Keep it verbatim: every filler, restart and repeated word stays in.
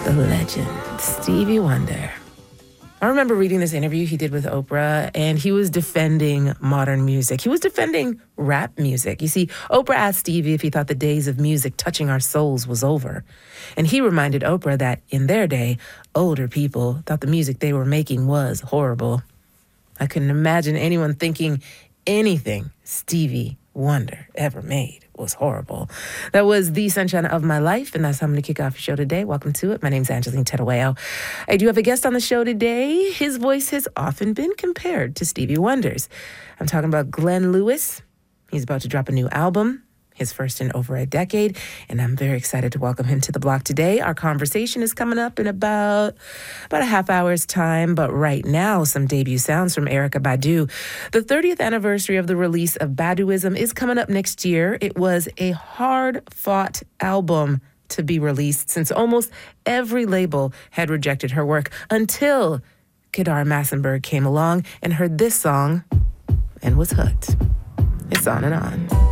the legend, Stevie Wonder. I remember reading this interview he did with Oprah, and he was defending modern music. He was defending rap music. You see, Oprah asked Stevie if he thought the days of music touching our souls was over. And he reminded Oprah that in their day, older people thought the music they were making was horrible. I couldn't imagine anyone thinking anything Stevie Wonder ever made was horrible. That was The Sunshine of My Life, and that's how I'm going to kick off your show today. Welcome to it. My name's Angeline Terueo. I do have a guest on the show today. His voice has often been compared to Stevie Wonder's. I'm talking about Glenn Lewis. He's about to drop a new album, his first in over a decade, and I'm very excited to welcome him to the block today. Our conversation is coming up in about, about a half hour's time, but right now, some debut sounds from Erykah Badu. The thirtieth anniversary of the release of Baduizm is coming up next year. It was a hard-fought album to be released since almost every label had rejected her work until Kedar Massenburg came along and heard this song and was hooked. It's On and On.